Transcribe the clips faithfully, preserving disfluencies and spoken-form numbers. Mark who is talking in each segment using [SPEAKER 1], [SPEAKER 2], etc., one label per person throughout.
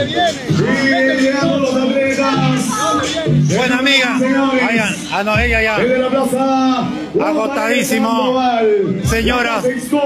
[SPEAKER 1] dónde viene?
[SPEAKER 2] Buena amiga. Vayan. Ah, no, ella ya. Agotadísimo. Señoras.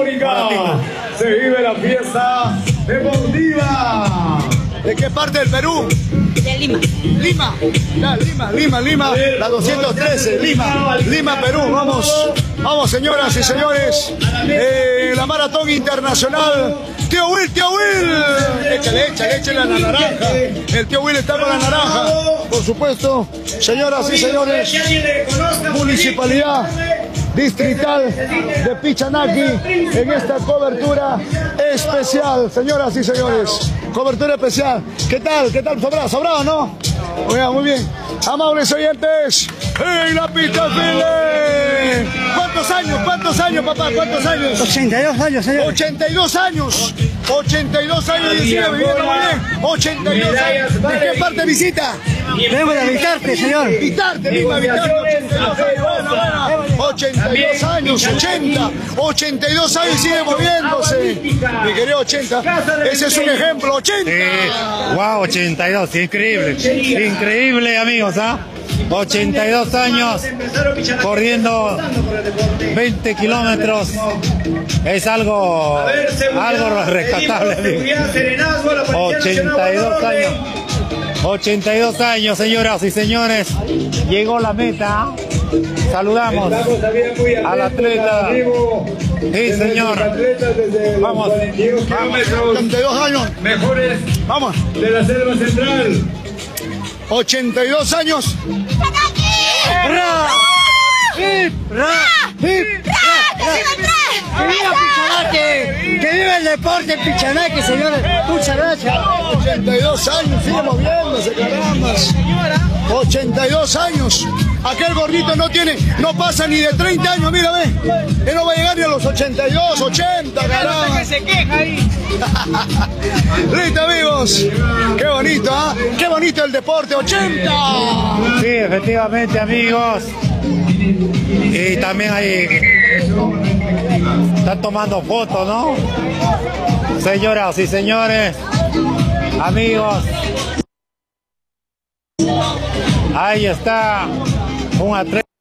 [SPEAKER 1] Se vive la fiesta deportiva. ¿De qué parte del Perú?
[SPEAKER 3] De Lima.
[SPEAKER 1] Lima, ya, Lima, Lima, Lima, la doscientos trece, Lima, Lima, Perú, vamos, vamos señoras y señores, eh, la maratón internacional, tío Will, tío Will, échale, échale, échale a la naranja, el tío Will está con la naranja, por supuesto, señoras y señores, municipalidad distrital de Pichanaki en esta cobertura especial, señoras y señores, cobertura especial. ¿Qué tal? ¿Qué tal? ¿Sobrado? ¿Sobrado, no? Muy bien, muy bien. Amables oyentes, en la pista File. ¿Cuántos años? ¿Cuántos años, papá? ¿Cuántos años?
[SPEAKER 4] ochenta y dos años, señor.
[SPEAKER 1] ochenta y dos años. ochenta y dos años y sigue viviendo muy bien. ochenta y dos años. ¿De qué parte visita?
[SPEAKER 4] Vengo de Vitarte, señor.
[SPEAKER 1] Vitarte, Lima, Vitarte, ochenta y dos años. Bueno, bueno. ochenta y dos años, ochenta. ochenta y dos años y sigue moviéndose. Mi querido ochenta. Ese es un ejemplo, ochenta.
[SPEAKER 2] Sí. Wow, ochenta y dos, increíble. Increíble, amigos, ¿ah? ochenta y dos años corriendo veinte kilómetros. Es algo, algo rescatable. ochenta y dos años. ochenta y dos años, señoras y señores. Llegó la meta. Saludamos al atleta. Sí, señor. Vamos.
[SPEAKER 1] ochenta y dos años.
[SPEAKER 5] Mejores
[SPEAKER 1] Vamos.
[SPEAKER 5] de la selva central.
[SPEAKER 1] ochenta y dos años.
[SPEAKER 4] ¡Ra! ¡Hip! ¡Ra! ¡Hip! ¡Que viva Pichanaki! ¡Que viva el deporte Pichanaki, señores! Muchas gracias.
[SPEAKER 1] ochenta y dos años, sigue moviéndose, caramba. ochenta y dos años. Aquel gordito no tiene, no pasa ni de treinta años, mira, ve. Él no va a llegar ni a los ochenta y dos, ochenta, caramba.
[SPEAKER 4] Se queja ahí.
[SPEAKER 1] Listo, amigos. Qué bonito, ¿ah? ¿eh? Qué bonito el deporte, ochenta.
[SPEAKER 2] Sí, efectivamente, amigos. Y también ahí están tomando fotos, ¿no? Señoras y señores, amigos. Ahí está un atleta.